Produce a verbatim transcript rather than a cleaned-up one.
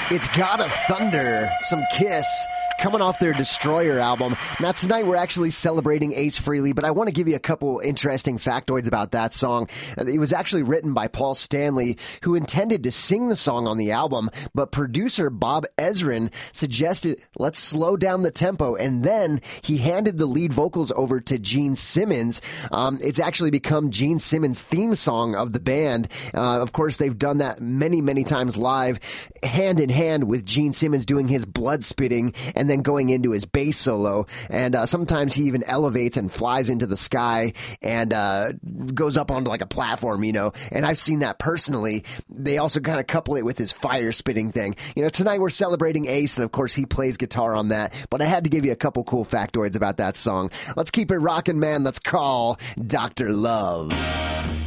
It's God of Thunder, some Kiss, coming off their Destroyer album. Now, tonight we're actually celebrating Ace Frehley, but I want to give you a couple interesting factoids about that song. It was actually written by Paul Stanley, who intended to sing the song on the album, but producer Bob Ezrin suggested, let's slow down the tempo, and then he handed the lead vocals over to Gene Simmons. Um, it's actually become Gene Simmons' theme song of the band. Uh, of course, they've done that many, many times live, hand in hand with Gene Simmons doing his blood spitting and then going into his bass solo. And uh, sometimes he even elevates and flies into the sky and uh, goes up onto like a platform, you know. And I've seen that personally. They also kind of couple it with his fire spitting thing. You know, tonight we're celebrating Ace, and of course he plays guitar on that. But I had to give you a couple cool factoids about that song. Let's keep it rocking, man. Let's call Doctor Love.